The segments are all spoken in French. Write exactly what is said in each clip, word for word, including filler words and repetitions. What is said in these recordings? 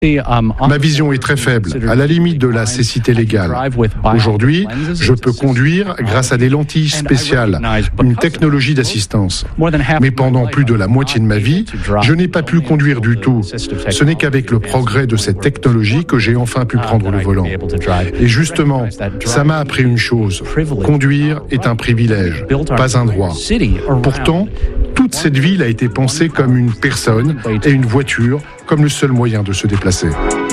Ma vision est très faible, à la limite de la cécité légale. Aujourd'hui, je peux conduire grâce à des lentilles spéciales, une technologie d'assistance. Mais pendant plus de la moitié de ma vie, je n'ai pas pu conduire du tout. Ce n'est qu'avec le progrès de cette technologie que j'ai enfin pu prendre le volant. Et justement, ça m'a appris une chose. Conduire est un privilège, pas un droit. Pourtant, toute cette ville a été pensée comme une personne et une voiture comme le seul moyen de se déplacer.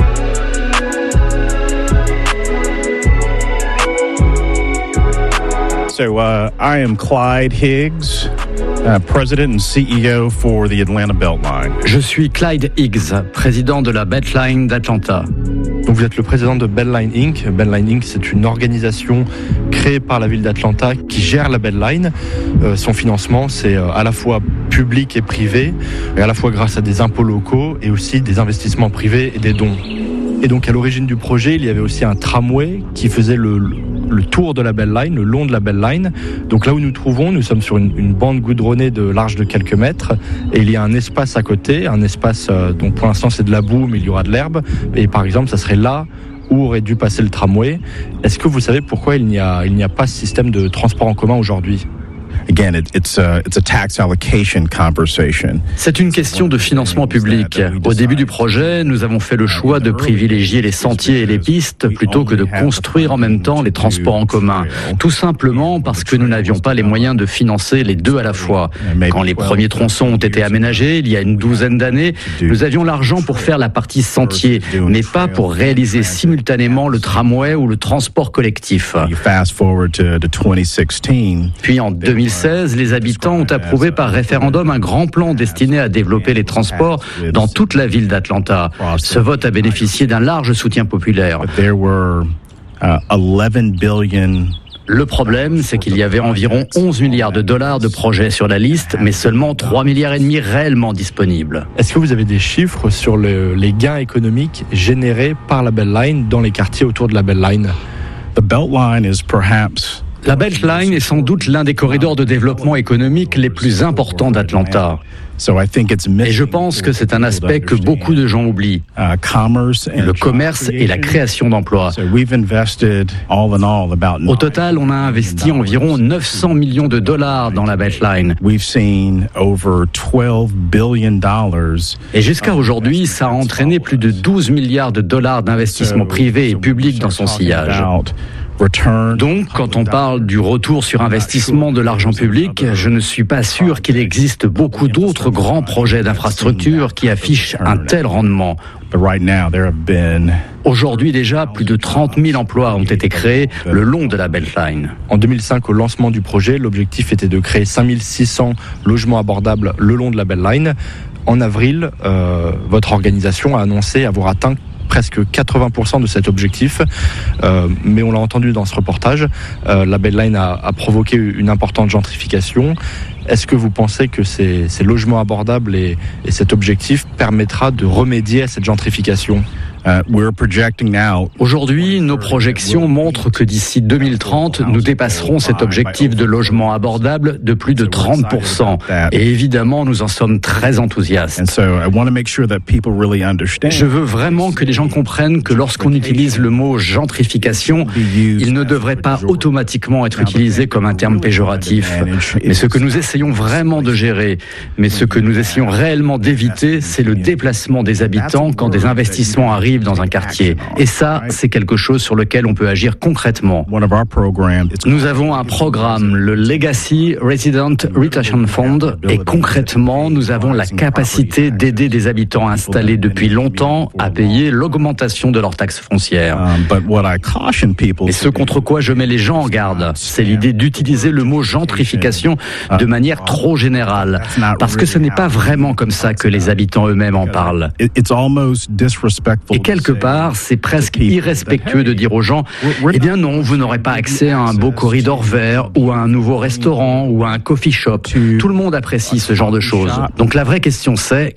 So uh, I am Clyde Higgs, uh, President and C E O for the Atlanta Beltline. Je suis Clyde Higgs, président de la Beltline d'Atlanta. Donc vous êtes le président de Beltline Incorporated. Beltline Incorporated, c'est une organisation créée par la ville d'Atlanta qui gère la Beltline. Euh, son financement, c'est euh, à la fois public et privé, et à la fois grâce à des impôts locaux et aussi des investissements privés et des dons. Et donc à l'origine du projet, il y avait aussi un tramway qui faisait le, le tour de la Beltline, le long de la Beltline. Donc là où nous nous trouvons, nous sommes sur une, une bande goudronnée de large de quelques mètres, et il y a un espace à côté, un espace euh, dont pour l'instant c'est de la boue, mais il y aura de l'herbe. Et par exemple, ça serait là où aurait dû passer le tramway. Est-ce que vous savez pourquoi il n'y a, il n'y a pas ce système de transport en commun aujourd'hui ? Again, it, it's a, it's a tax allocation conversation. C'est une question de financement public. Au début du projet, nous avons fait le choix de privilégier les sentiers et les pistes plutôt que de construire en même temps les transports en commun. Tout simplement parce que nous n'avions pas les moyens de financer les deux à la fois. Quand les premiers tronçons ont été aménagés, il y a une douzaine d'années, nous avions l'argent pour faire la partie sentier, mais pas pour réaliser simultanément le tramway ou le transport collectif. Puis en deux mille seize, les habitants ont approuvé par référendum un grand plan destiné à développer les transports dans toute la ville d'Atlanta. Ce vote a bénéficié d'un large soutien populaire. Le problème, c'est qu'il y avait environ onze milliards de dollars de projets sur la liste, mais seulement trois milliards et demi réellement disponibles. Est-ce que vous avez des chiffres sur le, les gains économiques générés par la Beltline dans les quartiers autour de la Beltline ? The Beltline is perhaps La Beltline est sans doute l'un des corridors de développement économique les plus importants d'Atlanta. Et je pense que c'est un aspect que beaucoup de gens oublient. Le commerce et la création d'emplois. Au total, on a investi environ neuf cents millions de dollars dans la Beltline. Et jusqu'à aujourd'hui, ça a entraîné plus de douze milliards de dollars d'investissements privés et publics dans son sillage. Donc, quand on parle du retour sur investissement de l'argent public, je ne suis pas sûr qu'il existe beaucoup d'autres grands projets d'infrastructure qui affichent un tel rendement. Aujourd'hui déjà, plus de trente mille emplois ont été créés le long de la Beltline. En deux mille cinq, au lancement du projet, l'objectif était de créer cinq mille six cents logements abordables le long de la Beltline. En avril, euh, votre organisation a annoncé avoir atteint presque quatre-vingts pour cent de cet objectif, euh, mais on l'a entendu dans ce reportage, euh, la Beltline a, a provoqué une importante gentrification. Est-ce que vous pensez que ces, ces logements abordables et, et cet objectif permettra de remédier à cette gentrification ? Aujourd'hui, nos projections montrent que d'ici deux mille trente, nous dépasserons cet objectif de logement abordable de plus de trente pour cent. Et évidemment, nous en sommes très enthousiastes. Je veux vraiment que les gens comprennent que lorsqu'on utilise le mot gentrification, il ne devrait pas automatiquement être utilisé comme un terme péjoratif. Mais ce que nous essayons vraiment de gérer, mais ce que nous essayons réellement d'éviter, c'est le déplacement des habitants quand des investissements arrivent dans un quartier. Et ça, c'est quelque chose sur lequel on peut agir concrètement. Nous avons un programme, le Legacy Resident Retention Fund, et concrètement, nous avons la capacité d'aider des habitants installés depuis longtemps à payer l'augmentation de leurs taxes foncières. Et ce contre quoi je mets les gens en garde, c'est l'idée d'utiliser le mot gentrification de manière trop générale, parce que ce n'est pas vraiment comme ça que les habitants eux-mêmes en parlent. Et quelque part, c'est presque irrespectueux de dire aux gens « Eh bien non, vous n'aurez pas accès à un beau corridor vert ou à un nouveau restaurant ou à un coffee shop. » Tout le monde apprécie ce genre de choses. Donc la vraie question c'est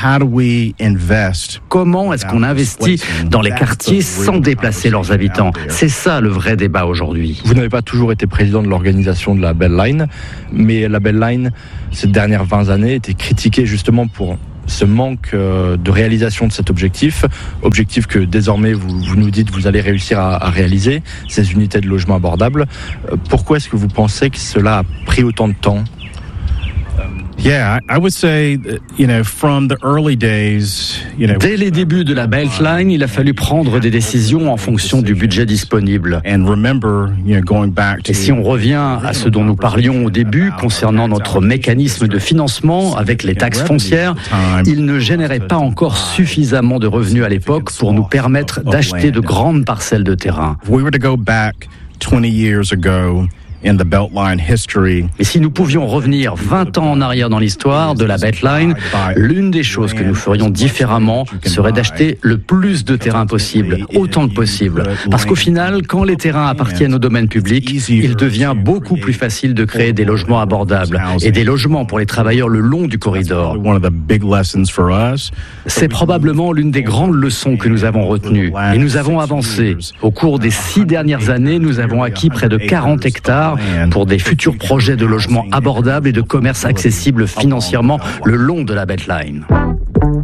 comment est-ce qu'on investit dans les quartiers sans déplacer leurs habitants ? C'est ça le vrai débat aujourd'hui. Vous n'avez pas toujours été président de l'organisation de la Beltline, mais la Beltline, ces dernières vingt années, était critiquée justement pour ce manque euh, de réalisation de cet objectif, objectif que désormais vous, vous nous dites vous allez réussir à, à réaliser, ces unités de logement abordables, euh, pourquoi est-ce que vous pensez que cela a pris autant de temps? Yeah, I would say, you know, from the early days, you know, dès les débuts de la Beltline, il a fallu prendre des décisions en fonction du budget disponible. and remember, you know, going back to Et si on revient à ce dont nous parlions au début concernant notre mécanisme de financement avec les taxes foncières, il ne générait pas encore suffisamment de revenus à l'époque pour nous permettre d'acheter de grandes parcelles de terrain. if we were to go back twenty years ago in the Beltline history. Et si nous pouvions revenir vingt ans en arrière dans l'histoire de la Beltline, l'une des choses que nous ferions différemment serait d'acheter le plus de terrain possible, autant que possible. Parce qu'au final, quand les terrains appartiennent au domaine public, il devient beaucoup plus facile de créer des logements abordables et des logements pour les travailleurs le long du corridor. One of the big lessons for us. C'est probablement l'une des grandes leçons que nous avons retenues. Et nous avons avancé. Au cours des six dernières années, nous avons acquis près de quarante hectares pour des futurs projets de logements abordables et de commerce accessible financièrement le long de la Beltline.